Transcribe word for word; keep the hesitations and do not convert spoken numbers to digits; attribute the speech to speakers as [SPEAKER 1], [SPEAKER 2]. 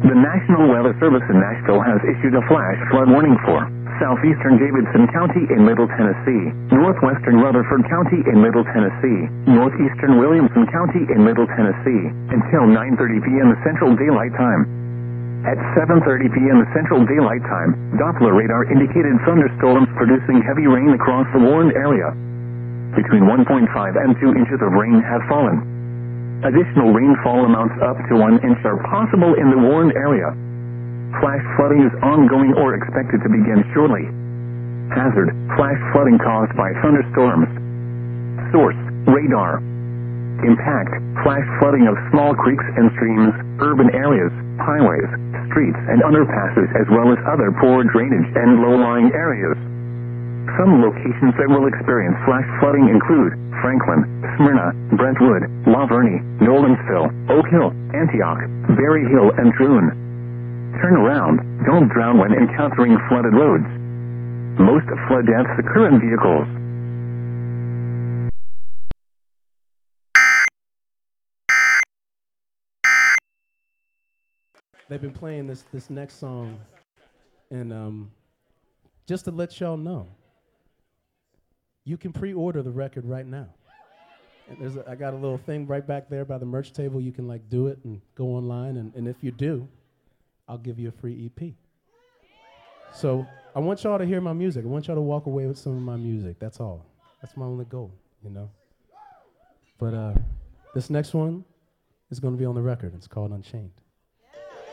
[SPEAKER 1] The National Weather Service in Nashville has issued a flash flood warning for southeastern Davidson County in Middle Tennessee, northwestern Rutherford County in Middle Tennessee, northeastern Williamson County in Middle Tennessee, until nine thirty p.m. Central Daylight Time. At seven thirty p.m. Central Daylight Time, Doppler radar indicated thunderstorms producing heavy rain across the warned area. Between one point five and two inches of rain have fallen. Additional rainfall amounts up to one inch are possible in the warned area. Flash flooding is ongoing or expected to begin shortly. Hazard: flash flooding caused by thunderstorms. Source: radar. Impact: flash flooding of small creeks and streams, urban areas, highways, streets and underpasses, as well as other poor drainage and low-lying areas. Some locations that will experience flash flooding include Franklin, Smyrna, Brentwood, La Vernie, Nolensville, Oak Hill, Antioch, Berry Hill, and Troon. Turn around. Don't drown when encountering flooded roads. Most flood deaths occur in vehicles.
[SPEAKER 2] They've been playing this this next song, and um, just to let y'all know, you can pre-order the record right now. And there's a, I got a little thing right back there by the merch table. You can like do it and go online, and, and if you do, I'll give you a free E P. So I want y'all to hear my music. I want y'all to walk away with some of my music. That's all. That's my only goal, you know. But uh, this next one is going to be on the record. It's called Unchained.